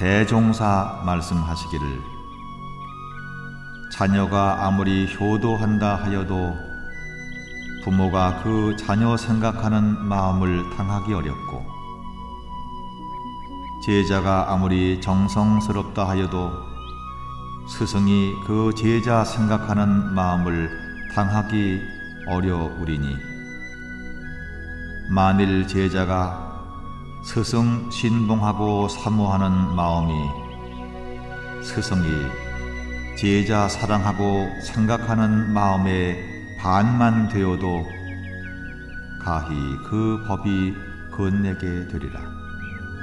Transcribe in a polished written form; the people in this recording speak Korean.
대종사 말씀하시기를 자녀가 아무리 효도한다 하여도 부모가 그 자녀 생각하는 마음을 당하기 어렵고 제자가 아무리 정성스럽다 하여도 스승이 그 제자 생각하는 마음을 당하기 어려우리니 만일 제자가 스승 신봉하고 사모하는 마음이 스승이 제자 사랑하고 생각하는 마음의 반만 되어도 가히 그 법이 건네게 되리라.